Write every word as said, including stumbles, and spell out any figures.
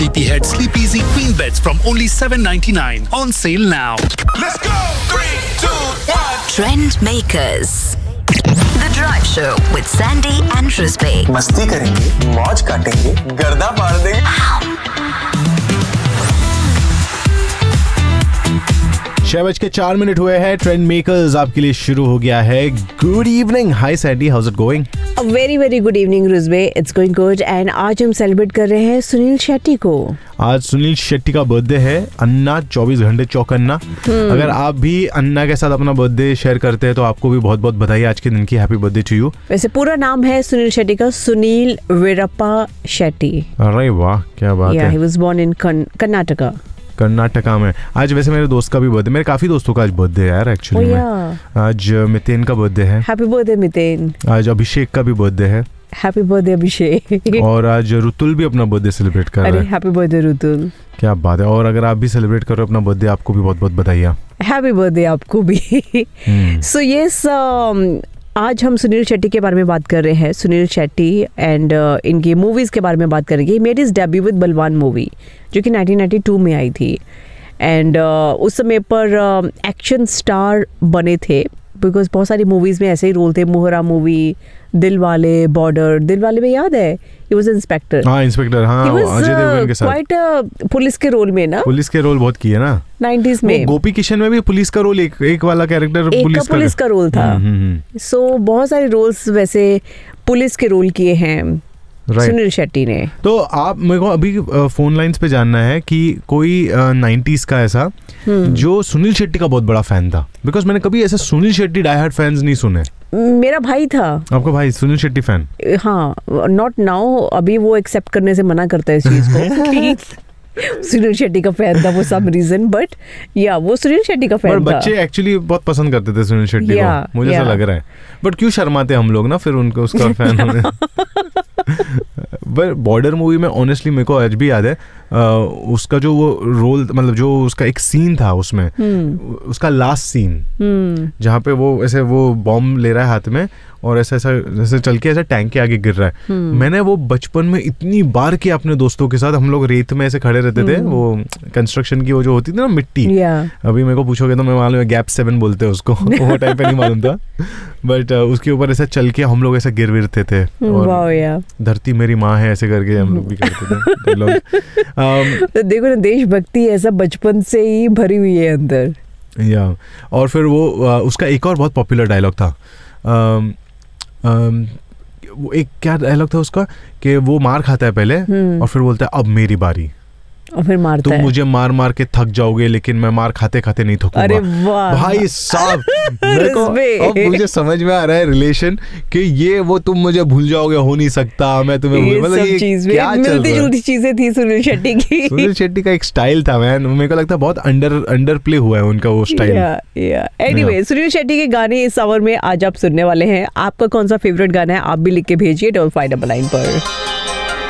Sleepyhead Sleep Easy Queen Beds from only seven ninety-nine. On sale now. Let's go! Three, two, one. Trend Makers. The Drive Show with Sandy and Rizbe. मस्ती करेंगे, मौज काटेंगे, गर्दा मार देंगे। छह बज के चार मिनट हुए हैं। ट्रेंड मेकर्स आपके लिए शुरू हो गया है। Good evening. Hi Sandy, how's it going? A very very good evening Rizbe. It's going good and आज हम सेलिब्रेट कर रहे हैं सुनील शेट्टी को। आज सुनील शेट्टी का बर्थडे है। अन्ना चौबीस घंटे चौकन्ना। अगर आप भी अन्ना के साथ अपना बर्थडे शेयर करते हैं तो आपको भी बहुत बहुत बधाई आज के दिन की। Happy birthday to you. वैसे पूरा नाम है सुनील शेट्टी का सुनील वीरप्पा शेट्टी। अरे वाह, क्या बात yeah, है। he was born in Karnataka. Karnataka में। आज वैसे मेरे दोस्त का भी बर्थडे, मेरे काफी दोस्तों का आज बर्थडे है यार एक्चुअली oh, में। आज मितेन का बर्थडे है। Happy birthday Mithen. आज अभिषेक का भी बर्थडे है। हैप्पी बर्थडे अभिषेक। और आज ऋतुल भी अपना बर्थडे सेलिब्रेट कर रहा है। Happy birthday Ritul. क्या बात है। और अगर आप भी सेलिब्रेट कर रहे हो अपना बर्थडे, आपको भी बहुत बहुत बधाइयाँ। हैप्पी बर्थडे आपको भी। सो यस, आज हम सुनील शेट्टी के बारे में बात कर रहे हैं। सुनील शेट्टी एंड uh, इनकी मूवीज के बारे में बात करेंगे। मेड हिज डेब्यू विद बलवान मूवी जो कि नाइनटीन नाइंटी टू में आई थी एंड uh, उस समय पर एक्शन uh, स्टार बने थे बिकॉज बहुत सारी मूवीज में ऐसे ही रोल थे। मोहरा मूवी, दिल वाले, बॉर्डर। दिल वाले में याद है ही वाज इंस्पेक्टर। हाँ इंस्पेक्टर, हाँ अजय देवगन के साथ। क्वाइट पुलिस के रोल में ना। पुलिस के रोल बहुत किए ना नाइंटीज़ में। गोपी किशन में भी पुलिस का रोल, एक एक वाला कैरेक्टर एक पुलिस का पुलिस का रोल था। सो so, बहुत सारे रोल्स वैसे पुलिस के रोल किए हैं right. सुनील शेट्टी ने। तो आप मेरे को अभी फोन लाइंस पे जानना है कि कोई नाइंटीज़ का ऐसा जो सुनील शेट्टी का बहुत बड़ा फैन था। बिकॉज मैंने कभी ऐसा Sunil Shetty die hard fans नहीं सुने। मेरा भाई था। आपका भाई सुनील शेट्टी फैन? हाँ, नॉट नाउ। अभी वो एक्सेप्ट करने से मना करता है इस चीज को। सुनील शेट्टी का फैन था वो सम रीजन, बट या वो सुनील शेट्टी का फैन था। बच्चे एक्चुअली बहुत पसंद करते थे सुनील शेट्टी yeah, को, मुझे ऐसा yeah. लग रहा है। बट क्यों शर्माते हम लोग ना फिर उनको उसका फैन होने। बट बॉर्डर मूवी में ऑनेस्टली मेरे को आज भी याद है आ, उसका जो वो रोल, मतलब जो उसका एक सीन था उसमें, hmm. उसका लास्ट सीन hmm. जहाँ पे वो ऐसे वो बॉम्ब ले रहा है हाथ में और ऐसा ऐसा जैसे चल के ऐसा टैंक के आगे गिर रहा है। hmm. मैंने वो बचपन में इतनी बार किया अपने दोस्तों के साथ। हम लोग रेत में ऐसे खड़े रहते hmm. थे, वो कंस्ट्रक्शन की वो जो होती थी ना मिट्टी। yeah. अभी मेरे को पूछोगे तो मैं मालूम है गैप सेवन बोलते हैं उसको। वो टाइम पे नहीं मालूम था, बट uh, उसके ऊपर ऐसा चल के हम लोग ऐसा गिर विरते थे। और wow, yeah. धरती मेरी माँ है ऐसे करके हम लोग भी करते थे लोग। um, तो देखो ना, देशभक्ति ऐसा बचपन से ही भरी हुई है अंदर। या और फिर वो uh, उसका एक और बहुत पॉपुलर डायलॉग था। um, um, वो एक क्या डायलॉग था उसका कि वो मार खाता है पहले और फिर बोलता है अब मेरी बारी, और फिर मारता तुम है। मुझे मार मार के थक जाओगे लेकिन मैं मार खाते खाते नहीं थकूंगा। अरे वाह भाई साहब, मेरे को अब मुझे समझ में आ रहा है रिलेशन कि ये वो तुम मुझे भूल जाओगे हो नहीं सकता, मैं तुम्हें ये मतलब ये चीज में क्या चल रहा है? मिलती जुलती चीजें थी सुनील शेट्टी की। सुनील शेट्टी का एक स्टाइल था मैन, मेरे को लगता है बहुत अंडर अंडर प्ले हुआ है उनका वो स्टाइल। या या एनीवे, सुनील शेट्टी के गाने इस आवर में आज आप सुनने वाले हैं। आपका कौन सा फेवरेट गाना है आप भी लिख के भेजिए डबल फाइव डबल नाइन पर।